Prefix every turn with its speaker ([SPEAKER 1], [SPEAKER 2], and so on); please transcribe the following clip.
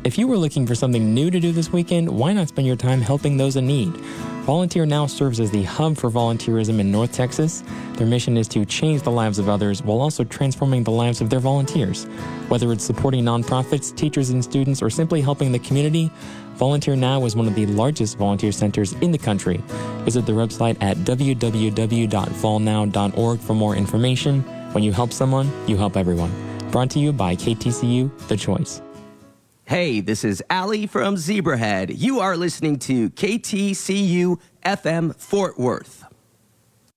[SPEAKER 1] If you were looking for something new to do this weekend, why not spend your time helping those in need? Volunteer Now serves as the hub for volunteerism in North Texas. Their mission is to change the lives of others while also transforming the lives of their volunteers. Whether it's supporting nonprofits, teachers and students, or simply helping the community, Volunteer Now is one of the largest volunteer centers in the country. Visit their website at www.volnow.org for more information. When you help someone, you help everyone. Brought to you by KTCU, The Choice.
[SPEAKER 2] Hey, this is Ali from Zebrahead. You are listening to KTCU FM Fort Worth.